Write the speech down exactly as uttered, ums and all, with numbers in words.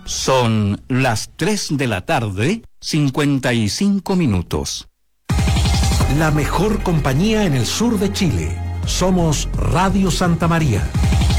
Son las tres de la tarde, cincuenta y cinco minutos. La mejor compañía en el sur de Chile. Somos Radio Santa María.